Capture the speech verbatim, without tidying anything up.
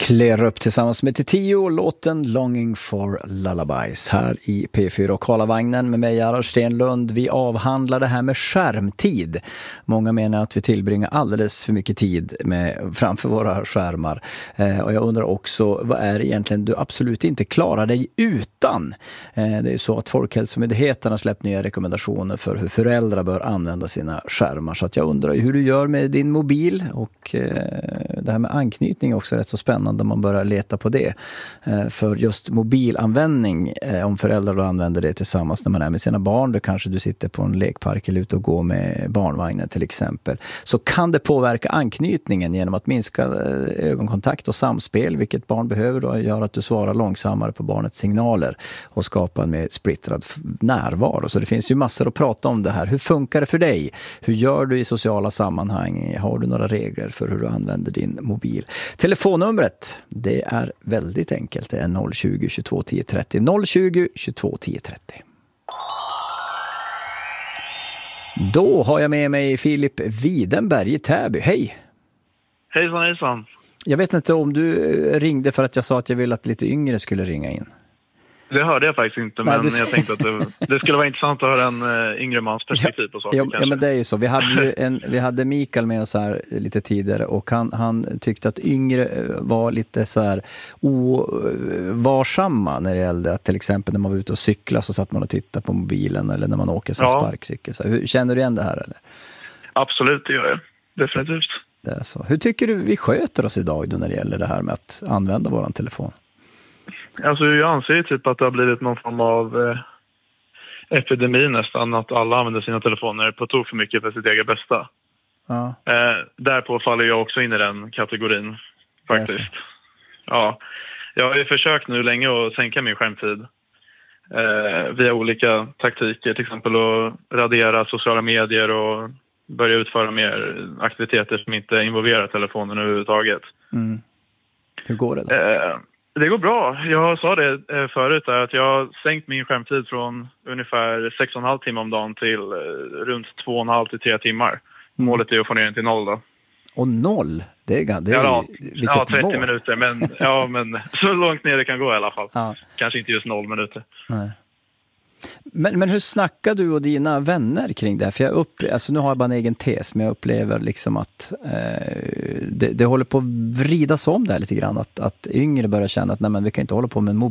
Klär upp tillsammans med T T O, låten Longing for Lullabies här i P fyra och Karlavagnen med mig, Gerhard Stenlund. Vi avhandlar det här med skärmtid. Många menar att vi tillbringar alldeles för mycket tid med, framför våra skärmar. Eh, och jag undrar också, vad är det egentligen du absolut inte klarar dig utan? Eh, det är så att Folkhälsomyndigheten har släppt nya rekommendationer för hur föräldrar bör använda sina skärmar. Så att jag undrar hur du gör med din mobil, och eh, det här med anknytning är också rätt så spännande om man börjar leta på det. Eh, för just mobilanvändning, eh, om föräldrar då använder det tillsammans när man är med sina barn, då kanske du sitter på en lekpark eller ute och går med barnvagnen till exempel, så kan det påverka anknytningen genom att minska eh, ögonkontakt och samspel, vilket barn behöver då gör att du svarar långsammare på barnets signaler och skapar en mer splittrad närvaro. Så det finns ju massor att prata om det här. Hur funkar det för dig? Hur gör du i sociala sammanhang? Har du några regler för hur du använder din mobil? Telefonnumret, det är väldigt enkelt. Det är noll tjugo, tjugotvå, tio trettio. noll tjugo, tjugotvå, tio trettio. Då har jag med mig Filip Widenberg i Täby. Hej! Hejsan, hejsan. Jag vet inte om du ringde för att jag sa att jag ville att lite yngre skulle ringa in. Det hörde jag faktiskt inte, men Nej, du... jag tänkte att det, det skulle vara intressant att höra en uh, yngre mans perspektiv på saker. Ja, ja, men det är ju så. Vi hade, ju en, vi hade Mikael med oss här lite tidigare, och han, han tyckte att yngre var lite så här ovarsamma när det gällde att till exempel när man var ute och cykla så satt man och tittade på mobilen, eller när man åker så ja. sparkcykel. Så, hur, känner du igen det här? Eller? Absolut, det gör jag. Definitivt. Det är så. Hur tycker du vi sköter oss idag då när det gäller det här med att använda våran telefon? Alltså jag anser typ att det har blivit någon form av eh, epidemi nästan, att alla använder sina telefoner på tok för mycket för sitt eget bästa. Ja. Eh, därpå faller jag också in i den kategorin faktiskt. Ja, jag har ju försökt nu länge att sänka min skärmtid eh, via olika taktiker, till exempel att radera sociala medier och börja utföra mer aktiviteter som inte involverar telefonen överhuvudtaget. Mm. Hur går det då? Eh, Det går bra. Jag sa det eh, förut där, att jag har sänkt min skärmtid från ungefär sex och en halv timme om dagen till eh, runt två och en halv till tre timmar. Mm. Målet är att få ner den till noll då. Och noll? Det är, det är ja, vilket ja, trettio mål. minuter. Men, ja, men så långt ner det kan gå i alla fall. Ja. Kanske inte just noll minuter. Nej. Men, men hur snackar du och dina vänner kring det här? För jag upple- alltså nu har jag bara en egen tes, men jag upplever liksom att eh, det, det håller på att vridas om det här lite grann. Att, att yngre börjar känna att nej, men vi kan inte hålla på med en mobil.